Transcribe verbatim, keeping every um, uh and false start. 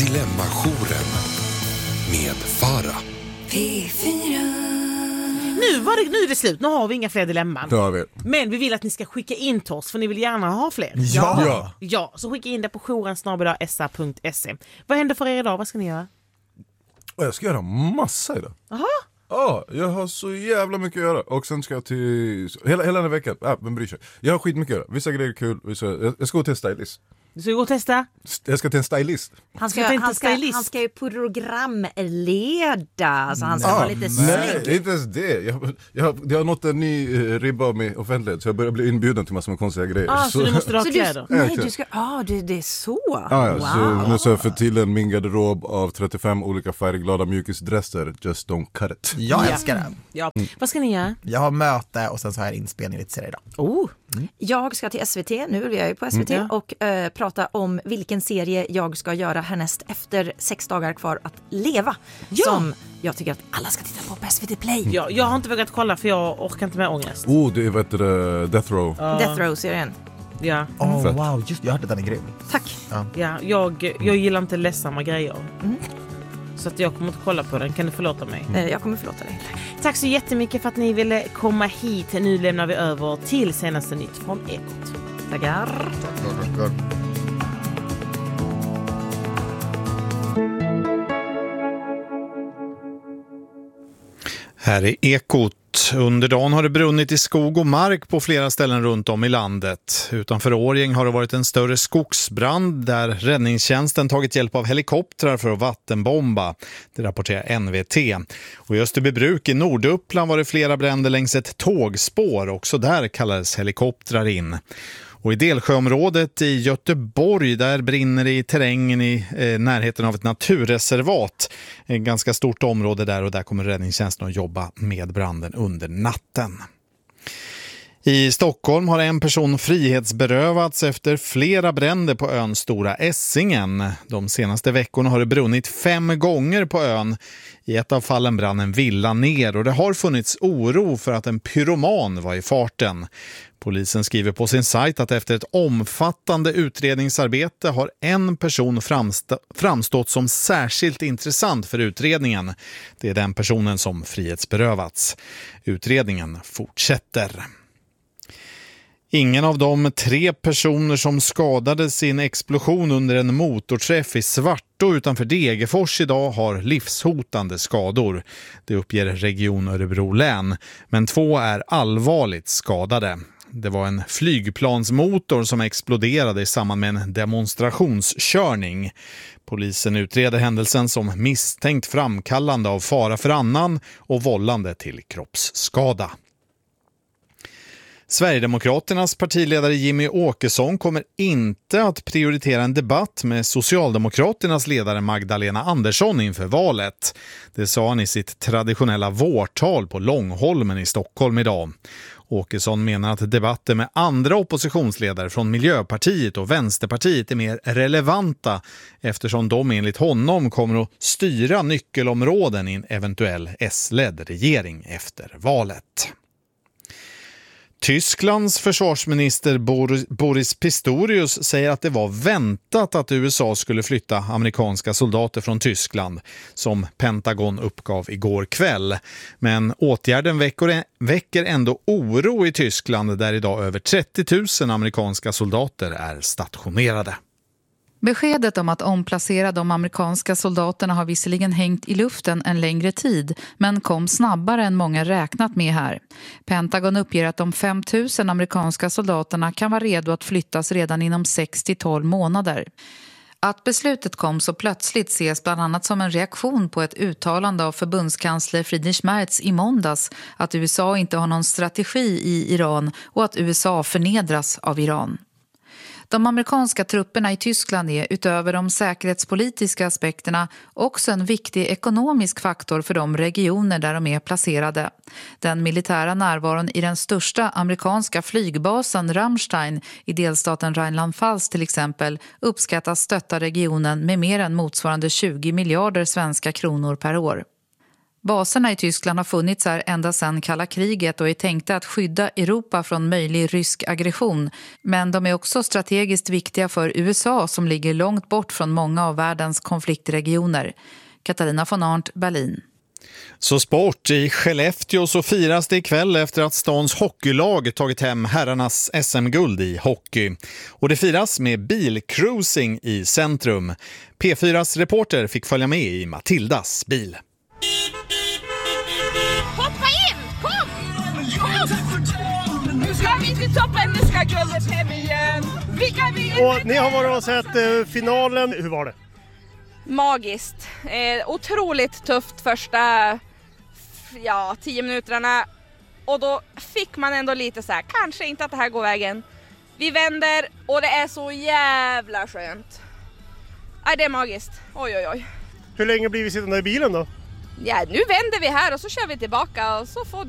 Dilemma-jouren med Farah. P fyra. Nu, var det, nu är det slut, nu har vi inga fler dilemman. Det har vi. Men vi vill att ni ska skicka in till oss, för ni vill gärna ha fler. Ja. Ja. Ja, så skicka in det på jouren snabel-a s a punkt se. Vad händer för er idag? Vad ska ni göra? Jag ska göra massa idag. Jaha. Ja, jag har så jävla mycket att göra. Och sen ska jag till... Hela, hela den här veckan. Ja, vem bryr sig? Jag har skitmycket att göra. Vissa grejer är kul. Vissa... Jag, jag ska gå till en stylist. Du ska gå och testa? Jag ska till en stylist. Han ska, Ska inte han, ska, stylist? han ska ju programleda, så han ska Ah, vara lite nej, snygg. inte ens det. Jag, jag, jag har nått en ny eh, ribba med offentlighet. Så jag börjar bli inbjuden till massor med konstiga grejer. Ah, så, du måste ha Så du, kläder? nej, du ska, ah, det, det är så. Ah, ja, Wow. Så nu ska jag få till en min garderob av trettiofem olika färgglada mjukisdresser. Just don't cut it. Jag älskar den. Ja. Vad ska ni göra? Jag har möte och sen så har jag en inspelning lite senare idag. Oh. Jag ska till S V T, nu är jag ju på S V T, Mm. och eh, prata om vilken serie jag ska göra härnäst efter sex dagar kvar att leva. Ja. Som jag tycker att alla ska titta på på S V T Play. Ja, jag har inte vågat kolla för jag orkar inte med ångest. Oh, det är vad heter det, Death Row. Death Row-serien. Ja, Oh, Fett. wow, just, jag hörde att den är grym. Tack. ja jag, jag gillar inte ledsamma grejer. Så att jag kommer inte kolla på den, kan du förlåta mig? Eh, jag kommer förlåta dig. Tack så jättemycket för att ni ville komma hit. Nu lämnar vi över till senaste nytt från Ekot. Tackar. Här är Ekot. Under dagen har det brunnit i skog och mark på flera ställen runt om i landet. Utanför Årjäng har det varit en större skogsbrand där räddningstjänsten tagit hjälp av helikoptrar för att vattenbomba. Det rapporterar N V T. Och i Österbybruk i Norduppland var det flera bränder längs ett tågspår. Också där kallades helikoptrar in. Och i Delsjöområdet i Göteborg, där brinner det i terrängen i eh, närheten av ett naturreservat. Ett ganska stort område där, och där kommer räddningstjänsten att jobba med branden under natten. I Stockholm har en person frihetsberövats efter flera bränder på ön Stora Essingen. De senaste veckorna har det brunnit fem gånger på ön. I ett av fallen brann en villa ner, och det har funnits oro för att en pyroman var i farten. Polisen skriver på sin sajt att efter ett omfattande utredningsarbete har en person framst- framstått som särskilt intressant för utredningen. Det är den personen som frihetsberövats. Utredningen fortsätter. Ingen av de tre personer som skadades i en explosion under en motorträff i Svartå utanför Degerfors idag har livshotande skador. Det uppger Region Örebro län, men två är allvarligt skadade. Det var en flygplansmotor som exploderade i samband med en demonstrationskörning. Polisen utreder händelsen som misstänkt framkallande av fara för annan och vållande till kroppsskada. Sverigedemokraternas partiledare Jimmy Åkesson kommer inte att prioritera en debatt med Socialdemokraternas ledare Magdalena Andersson inför valet. Det sa han i sitt traditionella vårtal på Långholmen i Stockholm idag. Åkesson menar att debatter med andra oppositionsledare från Miljöpartiet och Vänsterpartiet är mer relevanta eftersom de enligt honom kommer att styra nyckelområden i en eventuell S-ledd regering efter valet. Tysklands försvarsminister Boris Pistorius säger att det var väntat att U S A skulle flytta amerikanska soldater från Tyskland, som Pentagon uppgav igår kväll. Men åtgärden väcker ändå oro i Tyskland, där idag över trettio tusen amerikanska soldater är stationerade. Beskedet om att omplacera de amerikanska soldaterna har visserligen hängt i luften en längre tid, men kom snabbare än många räknat med här. Pentagon uppger att de fem tusen amerikanska soldaterna kan vara redo att flyttas redan inom sex till tolv månader. Att beslutet kom så plötsligt ses bland annat som en reaktion på ett uttalande av förbundskansler Friedrich Merz i måndags att U S A inte har någon strategi i Iran och att U S A förnedras av Iran. De amerikanska trupperna i Tyskland är utöver de säkerhetspolitiska aspekterna också en viktig ekonomisk faktor för de regioner där de är placerade. Den militära närvaron i den största amerikanska flygbasen Ramstein i delstaten Rheinland-Pfalz till exempel uppskattas stötta regionen med mer än motsvarande tjugo miljarder svenska kronor per år. Baserna i Tyskland har funnits här ända sedan kalla kriget och är tänkta att skydda Europa från möjlig rysk aggression. Men de är också strategiskt viktiga för U S A som ligger långt bort från många av världens konfliktregioner. Katarina von Arndt, Berlin. Så sport. I Skellefteå så firas det ikväll efter att stans hockeylag tagit hem herrarnas S M-guld i hockey. Och det firas med bilcruising i centrum. P fyras reporter fick följa med i Matildas bil. Hoppa in! Kom! Kom! Nu ska vi till toppen, nu ska guldet hem igen. Vilka vi... Och ni har varit och sett eh, finalen. Hur var det? Magiskt. Eh, otroligt tufft första ja, tio minuterna. Och då fick man ändå lite så här, kanske inte att det här går vägen. Vi vänder och det är så jävla skönt. Nej, det är magiskt. Oj, oj, oj. Hur länge blir vi sittande i bilen då? Ja, nu vänder vi här och så kör vi tillbaka och så får